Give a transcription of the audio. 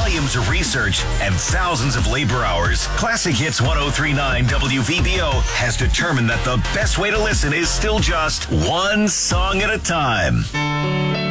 volumes of research and thousands of labor hours, Classic Hits 103.9 WVBO has determined that the best way to listen is still just one song at a time.